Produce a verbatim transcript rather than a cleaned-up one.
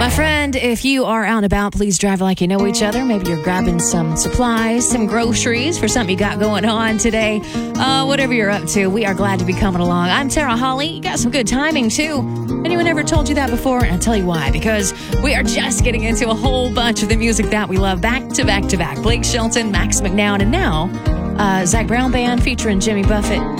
My friend, if you are out and about, please drive like you know each other. Maybe you're grabbing some supplies, some groceries for something you got going on today. Uh, whatever you're up to, we are glad to be coming along. I'm Tara Holly. You got some good timing, too. Anyone ever told you that before? And I'll tell you why. Because we are just getting into a whole bunch of the music that we love back to back to back. Blake Shelton, Max McNown, and now uh, Zach Brown Band featuring Jimmy Buffett.